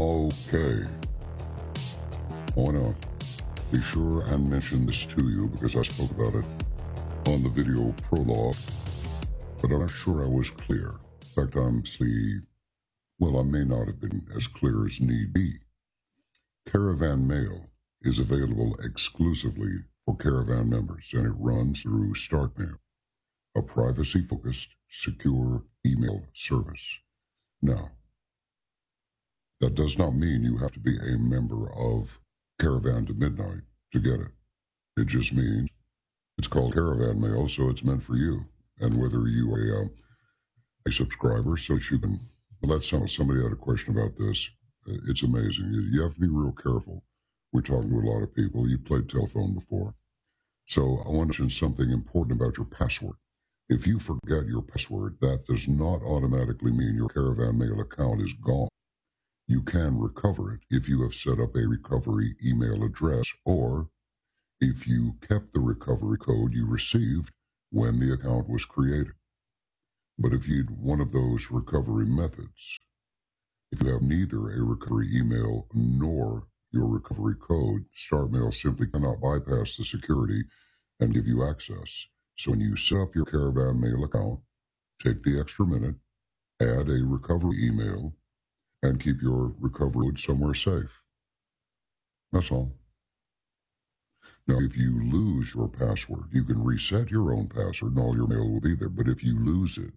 Okay, I want to be sure and mention this to you because I spoke about it on the video prologue, but I'm not sure I was clear. In fact, I may not have been as clear as need be. Caravan Mail is available exclusively for Caravan members, and it runs through StartMail, a privacy-focused, secure email service. Now, that does not mean you have to be a member of Caravan to Midnight to get it. It just means it's called Caravan Mail, so it's meant for you. And whether you are a subscriber, so that you can, well, that's somebody had a question about this. It's amazing. You have to be real careful. We're talking to a lot of people. You've played telephone before. So I want to mention something important about your password. If you forget your password, that does not automatically mean your Caravan Mail account is gone. You can recover it if you have set up a recovery email address or if you kept the recovery code you received when the account was created. But if you need one of those recovery methods, if you have neither a recovery email nor your recovery code, StartMail simply cannot bypass the security and give you access. So when you set up your Caravan Mail account, take the extra minute, add a recovery email, and keep your recovery code somewhere safe. That's all. Now, if you lose your password, you can reset your own password and all your mail will be there. But if you lose it,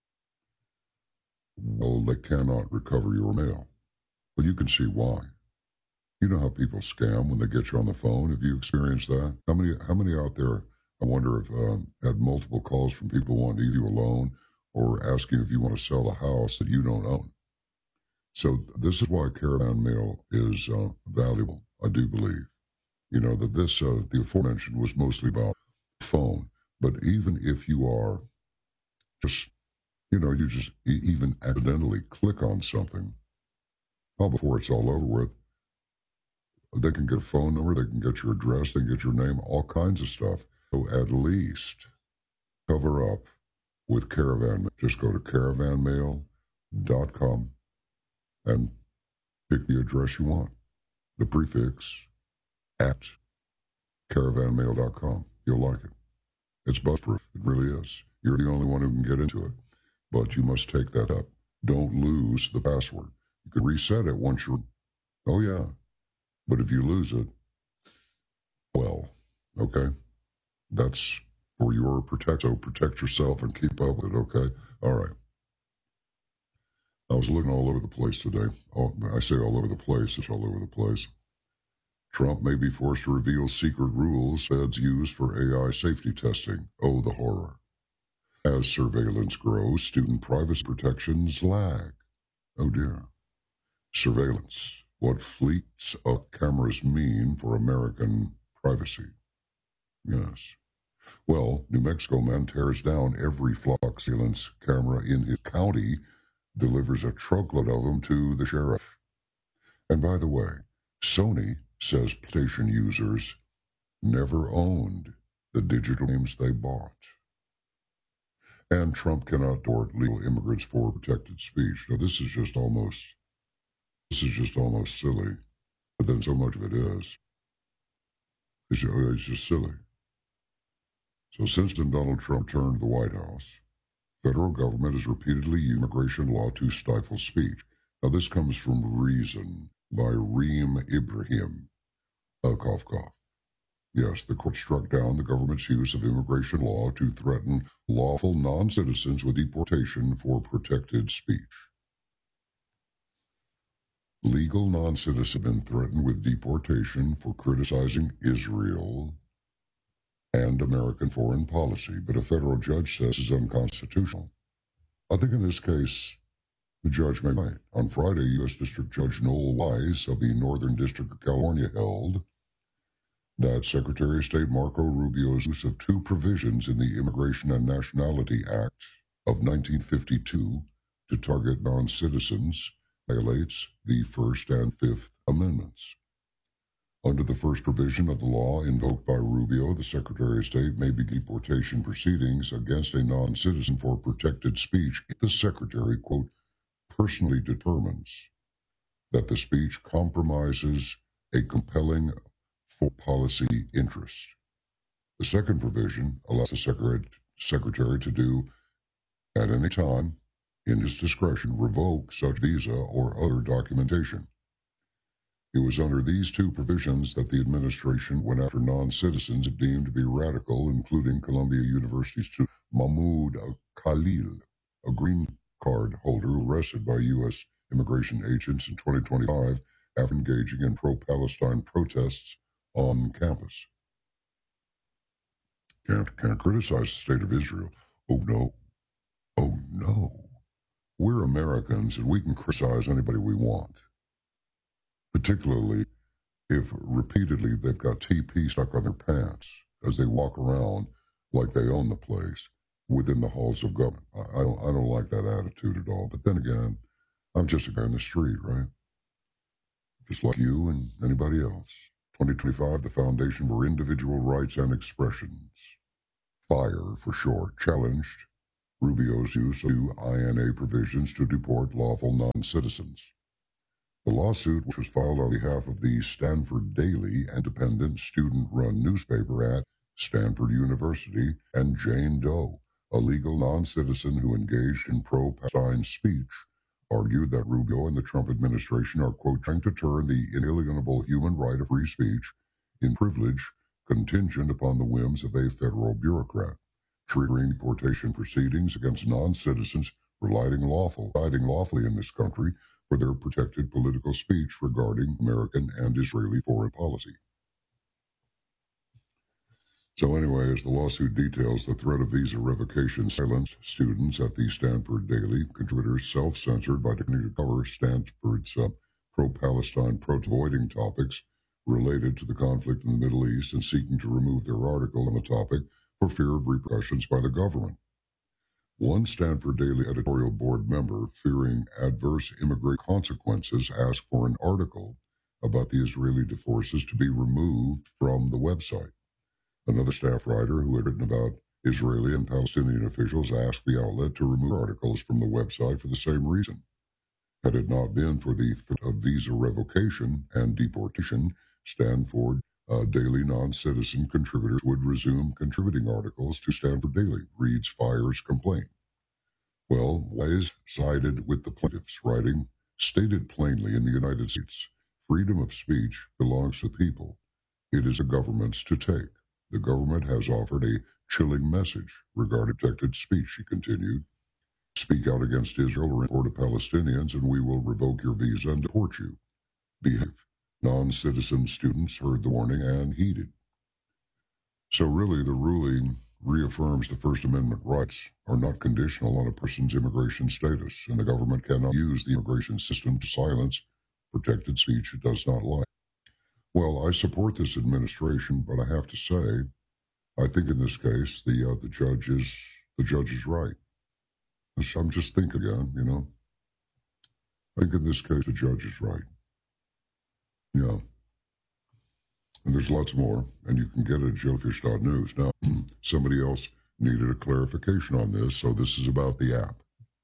well, they cannot recover your mail. Well, you can see why. You know how people scam when they get you on the phone? Have you experienced that? How many out there, I wonder, have had multiple calls from people wanting to leave you alone or asking if you want to sell a house that you don't own? So this is why Caravan Mail is valuable, I do believe. You know, that this, the aforementioned was mostly about phone. But even if you are just, you just even accidentally click on something, well, before it's all over with, they can get a phone number, they can get your address, they can get your name, all kinds of stuff. So at least cover up with Caravan. Just go to caravanmail.com and pick the address you want. The prefix at caravanmail.com. You'll like it. It's bust-proof. It really is. You're the only one who can get into it. But you must take that up. Don't lose the password. You can reset it once you're... Oh, yeah. But if you lose it, well, okay? That's for your protection. So protect yourself and keep up with it, okay? All right. I was looking all over the place today. I say all over the place. It's all over the place. Trump may be forced to reveal secret rules feds use for AI safety testing. Oh, the horror. As surveillance grows, student privacy protections lag. Oh, dear. Surveillance. What fleets of cameras mean for American privacy. Yes. Well, New Mexico man tears down every flock surveillance camera in his county, delivers a truckload of them to the sheriff. And by the way, Sony says PlayStation users never owned the digital games they bought. And Trump cannot thwart legal immigrants for protected speech. Now, this is just almost silly. But then so much of it is. It's just silly. So since Donald Trump returned to the White House, federal government has repeatedly used immigration law to stifle speech. Now, this comes from Reason by Reem Ibrahim. Cough, cough. Yes, the court struck down the government's use of immigration law to threaten lawful non-citizens with deportation for protected speech. Legal non-citizens have been threatened with deportation for criticizing Israel and American foreign policy, but a federal judge says it's unconstitutional. I think in this case, the judge may be right. On Friday, U.S. District Judge Noel Wise of the Northern District of California held that Secretary of State Marco Rubio's use of two provisions in the Immigration and Nationality Act of 1952 to target non-citizens violates the First and Fifth Amendments. Under the first provision of the law invoked by Rubio, the Secretary of State may begin deportation proceedings against a non-citizen for protected speech if the Secretary, quote, personally determines that the speech compromises a compelling foreign policy interest. The second provision allows the Secretary to do, at any time, in his discretion, revoke such visa or other documentation. It was under these two provisions that the administration went after non-citizens deemed to be radical, including Columbia University's student Mahmoud Khalil, a green card holder arrested by U.S. immigration agents in 2025 after engaging in pro-Palestine protests on campus. Can't criticize the state of Israel. Oh no. Oh no. We're Americans and we can criticize anybody we want. Particularly if repeatedly they've got TP stuck on their pants as they walk around like they own the place within the halls of government. I don't like that attitude at all. But then again, I'm just a guy in the street, right? Just like you and anybody else. 2025, the Foundation for Individual Rights and Expressions, FIRE for short, challenged Rubio's use of INA provisions to deport lawful non-citizens. The lawsuit, which was filed on behalf of the Stanford Daily, independent student-run newspaper at Stanford University, and Jane Doe, a legal non-citizen who engaged in pro-Palestine speech, argued that Rubio and the Trump administration are, quote, trying to turn the inalienable human right of free speech in privilege contingent upon the whims of a federal bureaucrat, triggering deportation proceedings against non-citizens residing lawfully in this country for their protected political speech regarding American and Israeli foreign policy. So anyway, as the lawsuit details, the threat of visa revocation silenced students at the Stanford Daily, contributors self-censored by continuing to cover Stanford's pro-Palestine avoiding topics related to the conflict in the Middle East and seeking to remove their article on the topic for fear of repercussions by the government. One Stanford Daily editorial board member, fearing adverse immigrant consequences, asked for an article about the Israeli forces to be removed from the website. Another staff writer who had written about Israeli and Palestinian officials asked the outlet to remove articles from the website for the same reason. Had it not been for the threat of visa revocation and deportation, Stanford Daily non-citizen contributors would resume contributing articles to Stanford Daily, reads FIRE's complaint. Well, Wise sided with the plaintiffs, writing, stated plainly in the United States, freedom of speech belongs to the people. It is the government's to take. The government has offered a chilling message regarding protected speech, she continued. Speak out against Israel or import of Palestinians and we will revoke your visa and deport you. Behave. Non-citizen students heard the warning and heeded. So really the ruling reaffirms the First Amendment rights are not conditional on a person's immigration status, and the government cannot use the immigration system to silence protected speech it does not like. Well, I support this administration, but I have to say, I think in this case the judge is right. I'm just thinking again, you know. I think in this case the judge is right. Yeah. And there's lots more, and you can get it at jellyfish.news. Now, somebody else needed a clarification on this, so this is about the app.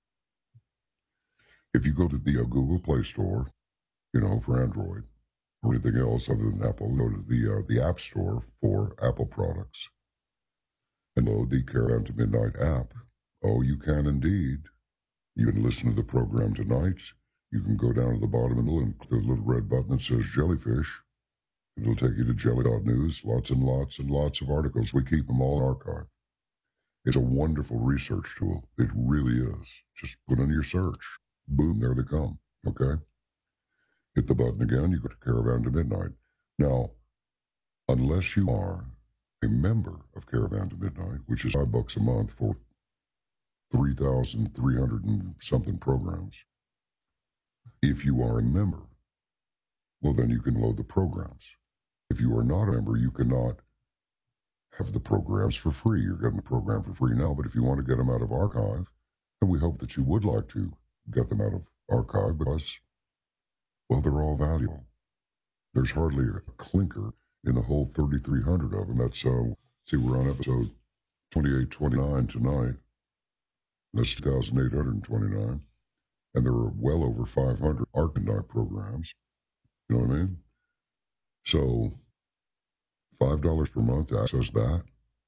If you go to the Google Play Store, you know, for Android, or anything else other than Apple, go to the App Store for Apple products, and load the Caravan to Midnight app. Oh, you can indeed. You can listen to the program tonight. You can go down to the bottom and click the little red button that says Jellyfish. It'll take you to jelly.news, lots and lots and lots of articles. We keep them all in archive. It's a wonderful research tool. It really is. Just put in your search. Boom, there they come. Okay? Hit the button again, you go to Caravan to Midnight. Now, unless you are a member of Caravan to Midnight, which is $5 a month for 3,300 and something programs, if you are a member, well, then you can load the programs. If you are not a member, you cannot have the programs for free. You're getting the program for free now, but if you want to get them out of archive, and we hope that you would like to get them out of archive because, well, they're all valuable. There's hardly a clinker in the whole 3,300 of them. That's, see, we're on episode 2829 tonight. That's 2,829. And there are well over 500 Arcandite programs. You know what I mean? So $5 per month to access that.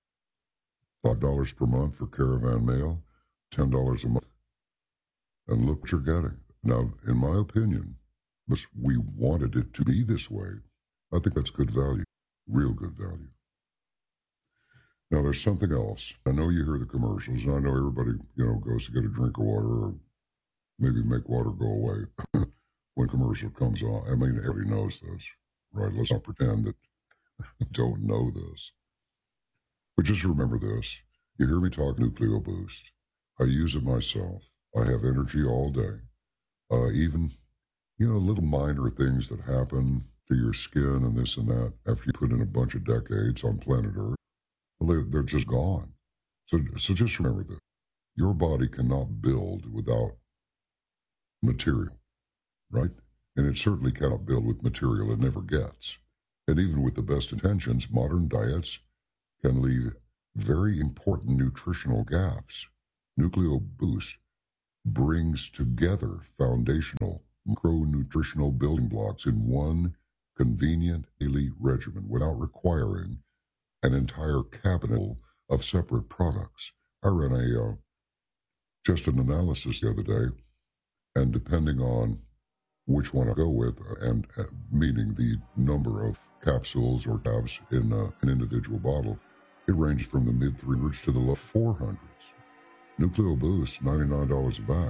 $5 per month for Caravan Mail. $10 a month. And look what you're getting. Now, in my opinion, because we wanted it to be this way, I think that's good value. Real good value. Now, there's something else. I know you hear the commercials, and I know everybody, goes to get a drink of water or maybe make water go away when commercial comes on. I mean, everybody knows this, right? Let's not pretend that we don't know this. But just remember this. You hear me talk Nucleo Boost. I use it myself. I have energy all day. Even, little minor things that happen to your skin and this and that after you put in a bunch of decades on planet Earth, well, they're just gone. So just remember this. Your body cannot build without material, right? And it certainly cannot build with material it never gets. And even with the best intentions, modern diets can leave very important nutritional gaps. Nucleo Boost brings together foundational micronutritional building blocks in one convenient daily regimen without requiring an entire cabinet of separate products. I ran just an analysis the other day, and depending on which one I go with, and meaning the number of capsules or tabs in an individual bottle, it ranged from the mid-300s to the low 400s. Nucleo Boost, $99 a bag.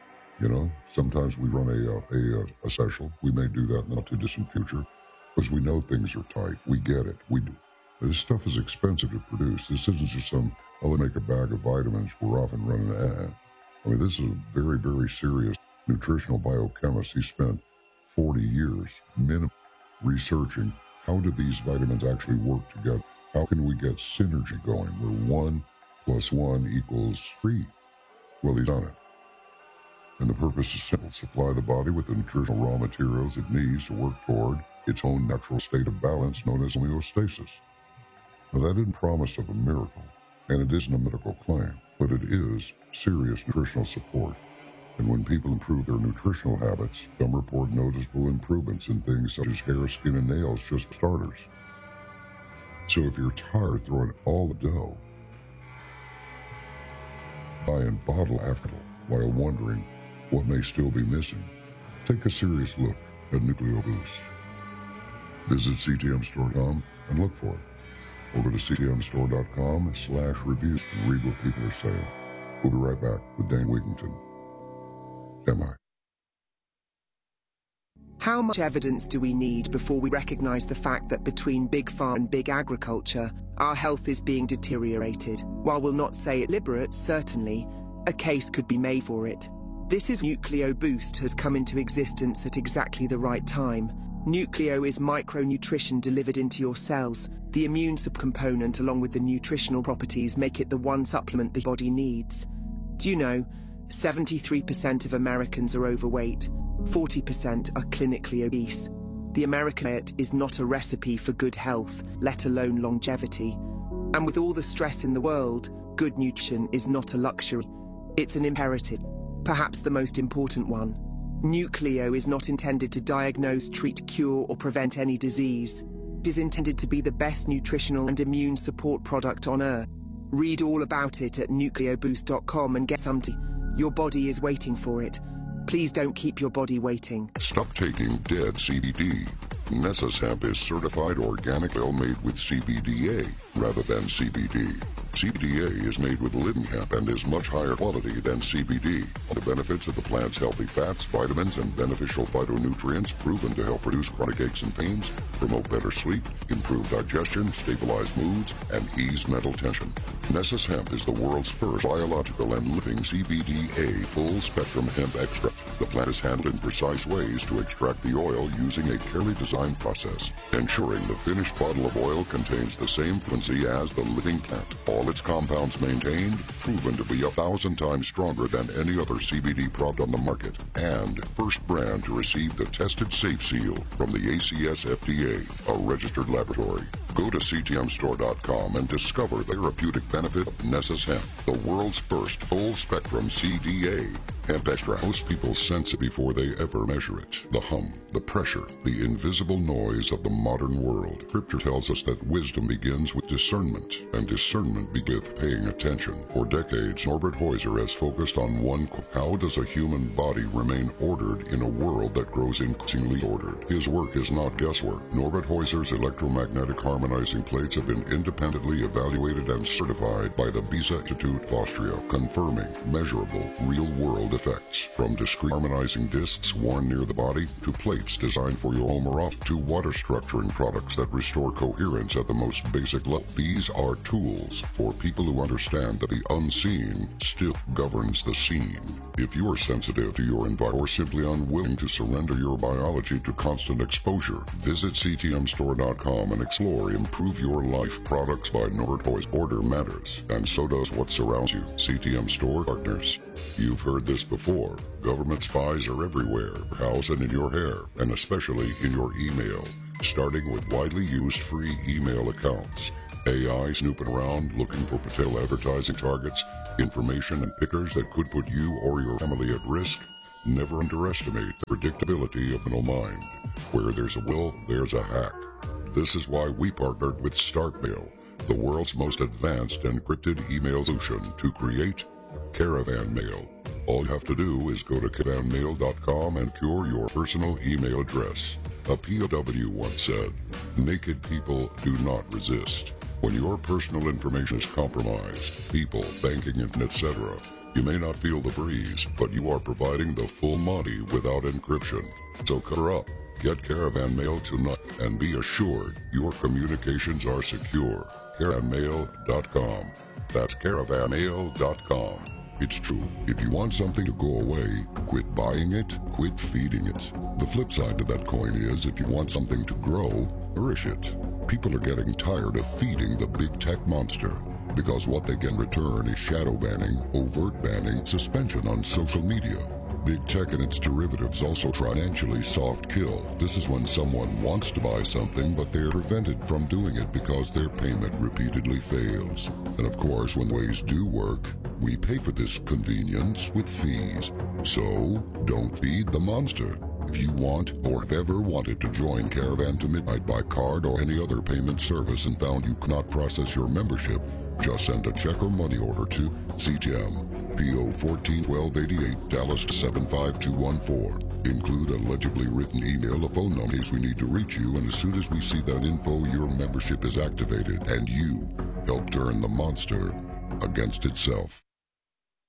Sometimes we run a special. We may do that in the not-too-distant future because we know things are tight. We get it. We do. This stuff is expensive to produce. This isn't just some, I'll make a bag of vitamins. We're off and running. I mean, this is a very, very serious nutritional biochemist. He spent 40 years minimum researching how do these vitamins actually work together? How can we get synergy going where 1 + 1 = 3? Well, he's done it. And the purpose is simple. Supply the body with the nutritional raw materials it needs to work toward its own natural state of balance known as homeostasis. Now, that isn't promise of a miracle, and it isn't a medical claim, but it is serious nutritional support. And when people improve their nutritional habits, some report noticeable improvements in things such as hair, skin, and nails, just for starters. So if you're tired throwing all the dough, buy and bottle after while wondering what may still be missing, take a serious look at Nucleo Boost. Visit ctmstore.com and look for it. Or go to ctmstore.com/reviews and read what people are saying. We'll be right back with Dane Wigington. MI. How much evidence do we need before we recognize the fact that between big pharma and big agriculture, our health is being deteriorated? While we'll not say it deliberate, certainly, a case could be made for it. This is Nucleo Boost has come into existence at exactly the right time. Nucleo is micronutrition delivered into your cells. The immune subcomponent along with the nutritional properties make it the one supplement the body needs. Do you know, 73% of Americans are overweight, 40% are clinically obese. The American diet is not a recipe for good health, let alone longevity. And with all the stress in the world, good nutrition is not a luxury. It's an imperative, perhaps the most important one. Nucleo is not intended to diagnose, treat, cure, or prevent any disease. It is intended to be the best nutritional and immune support product on Earth. Read all about it at nucleoboost.com and get some tea. Your body is waiting for it. Please don't keep your body waiting. Stop taking dead CBD. Nessus Hemp is certified organic oil made with CBDA rather than CBD. CBDA is made with living hemp and is much higher quality than CBD. The benefits of the plant's healthy fats, vitamins, and beneficial phytonutrients proven to help reduce chronic aches and pains, promote better sleep, improve digestion, stabilize moods, and ease mental tension. Nessus Hemp is the world's first biological and living CBDA full-spectrum hemp extract. The plant is handled in precise ways to extract the oil using a carefully designed process, ensuring the finished bottle of oil contains the same frequency as the living plant. All its compounds maintained, proven to be 1,000 times stronger than any other CBD product on the market, and first brand to receive the Tested Safe Seal from the ACS FDA, a registered laboratory. Go to ctmstore.com and discover the therapeutic benefit of Nessus Hemp, the world's first full-spectrum CDA. Hemp extract. Most people sense it before they ever measure it. The hum, the pressure, the invisible noise of the modern world. Scripture tells us that wisdom begins with discernment, and discernment begins with paying attention. For decades, Norbert Heuser has focused on how does a human body remain ordered in a world that grows increasingly ordered? His work is not guesswork. Norbert Heuser's electromagnetic harmonizing plates have been independently evaluated and certified by the BISA Institute of Austria, confirming measurable, real-world effects. From discrete harmonizing discs worn near the body, to plates designed for your home or office, to water structuring products that restore coherence at the most basic level. These are tools for people who understand that the unseen still governs the seen. If you are sensitive to your environment or simply unwilling to surrender your biology to constant exposure, visit ctmstore.com and explore Improve Your Life products by Norbert Heuser. Order matters, and so does what surrounds you. CTM Store partners. You've heard this before. Government spies are everywhere, housed in your hair, and especially in your email, starting with widely used free email accounts. AI snooping around looking for potential advertising targets, information and pickers that could put you or your family at risk. Never underestimate the predictability of the mind. Where there's a will, there's a hack. This is why we partnered with StartMail, the world's most advanced encrypted email solution, to create Caravan Mail. All you have to do is go to caravanmail.com and cure your personal email address. A POW once said, "Naked people do not resist." When your personal information is compromised, people, banking, and etc., you may not feel the breeze, but you are providing the full Monty without encryption. So cover up, get Caravan Mail tonight, and be assured your communications are secure. Caravanmail.com. That's caravanmail.com. It's true. If you want something to go away, quit buying it, quit feeding it. The flip side to that coin is, if you want something to grow, nourish it. People are getting tired of feeding the big tech monster, because what they get in return is shadow banning, overt banning, suspension on social media. Big tech and its derivatives also financially soft kill. This is when someone wants to buy something, but they're prevented from doing it because their payment repeatedly fails. And of course, when ways do work, we pay for this convenience with fees. So, don't feed the monster. If you want or have ever wanted to join Caravan to Midnight by card or any other payment service and found you cannot process your membership, just send a check or money order to CTM, PO 141288, Dallas 75214. Include a legibly written email, a phone number in case we need to reach you, and as soon as we see that info, your membership is activated, and you help turn the monster against itself.